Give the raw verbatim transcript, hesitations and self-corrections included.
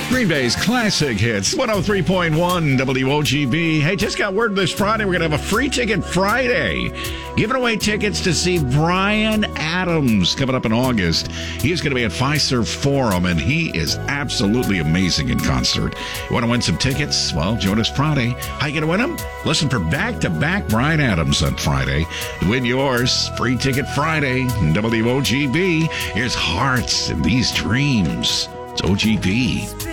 Green Bay's classic hits, one oh three point one W O G B. Hey, just got word this Friday we're going to have a free ticket Friday. Giving away tickets to see Bryan Adams coming up in August. He's going to be at Fiserv Forum, and he is absolutely amazing in concert. You want to win some tickets? Well, join us Friday. How you going to win them? Listen for back-to-back Bryan Adams on Friday. To win yours, free ticket Friday, W O G B. Here's Hearts and These Dreams. It's O G B.